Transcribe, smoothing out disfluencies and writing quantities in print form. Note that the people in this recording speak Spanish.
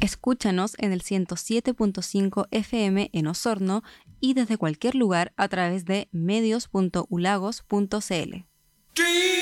Escúchanos en el 107.5 FM en Osorno y desde cualquier lugar a través de medios.ulagos.cl.